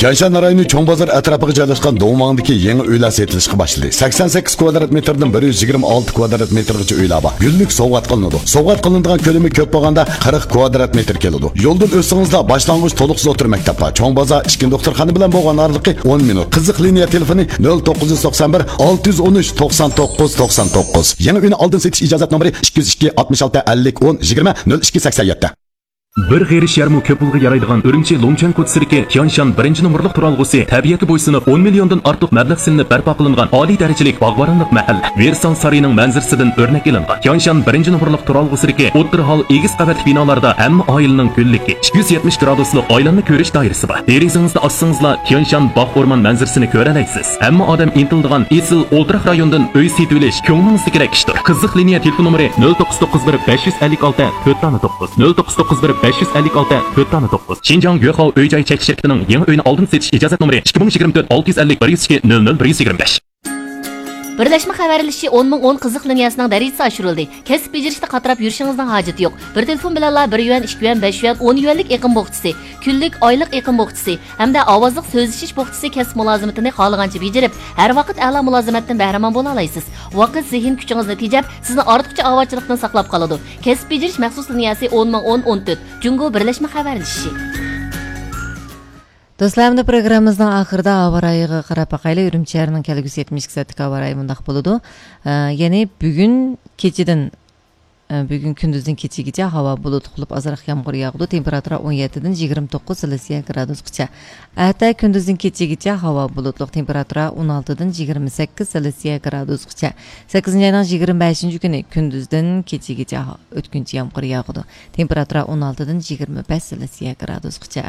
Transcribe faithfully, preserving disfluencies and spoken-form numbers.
Tianshan rayoni Cho'ng bozor atrofiga joylashgan Do'ngmangdagi yangi uylar sotilishga boshladi. sakson sakkiz kvadrat metrdan bir yuz yigirma olti kvadrat metrgacha uylar bor. Gullik sovg'at qilinadi. Sovg'at qilinadigan ko'lami ko'p bo'lganda qirq kvadrat metr keladi. Yo'ldan o'tsingizda boshlang'ich to'liq zo'r maktab bor. Cho'ng bozor ichki doktorxona bilan bo'lgan oraliqi o'n minut. Qiziq liniya telefoni nol to'qqiz yuz to'qson bir olti yuz o'n uch to'qson to'qqiz to'qson to'qqiz. Yangi uyni oldin setish ijozat nomeri ikki yuz ikki oltmish olti ellik o'n yigirma nol ikki sakson yetti. Bir g'erish yarmu ko'p pulga yaraydigan Urumchi Longchan ko'tsirki Tianshan birinchi nomerlik turalg'usi tabiatga bo'ysunib o'n milliondan ortiq mablag' silinib barpo qilingan oliy darajalik bog'boronlik mahalla Versan sarining manzarasidan o'rnak olingan. Tianshan birinchi nomerlik turalg'usirki o'ttir hol egiz qavatli binolarda hamma oilaning kunligi ikki yuz yetmish graduslik oilanni ko'rish doirasi bor. Derizingizda ochsangizlar Tianshan bog' o'rmon manzarasini ko'ra olasiz. Hamma odam intildigan Esil o'ltiraq rayondan uy setib olish ko'nglingizdagi kerak ishdir. Qiziq liniya telefon nomeri nol to'qqiz to'qqiz bir besh yuz ellik olti to'rt to'qqiz nol to'qqiz to'qqiz bir besh yuz ellik olti to'rt to'qqiz. Xinjiang Yuhao uy-joy chekish shirkatining yangi uyini oldin setish ijozat nomeri ikki ming yigirma to'rt olti yuz ellik bir yuz ikki nol nol bir yuz yigirma besh. Birleşme xabarlashi o'n ming o'n qiziq liniyasining darajasi oshirildi. Kasb bejirishda qatirab yurishingizning hojati yo'q. Bir telefon bilan bir yuan, ikki yuan, besh yuan, o'n yuanlik eqim bo'qchisi, kunlik, oylik eqim bo'qchisi hamda ovozliq so'zlashish bo'qchisi kasb mulozimatini xohlagancha bejirib, har vaqt a'lo mulozimatdan bahramon bo'la olasiz. Vaqt zehn kuchingizni tejab, sizni ortiqcha ovozchilikdan saqlab qoladi. Kasb bejirish maxsus liniyasi o'n ming o'n o'n to'rt. Jungo birlashma xabarlashi. Do'stlarimiz programmamizning oxirida havo rayiga qarab baqaylik. Urumchi shahrining kelgusi yetmish ikki soatlik havo rayi bunday bo'ladi. Ya'ni bugun kechidan bugun kunduzdan kechagacha havo bulutli qilib ozroq yomg'ir yog'di. Temperatura o'n yettidan yigirma to'qqiz Selsiya gradusgacha. Ata kunduzdan kechagacha havo bulutli, temperatura o'n oltidan yigirma sakkiz Selsiya gradusgacha. sakkizinchi oyning yigirma beshinchi kuni kunduzdan kechagacha o'tkinchi yomg'ir yog'di. Temperatura o'n oltidan yigirma besh Selsiya gradusgacha.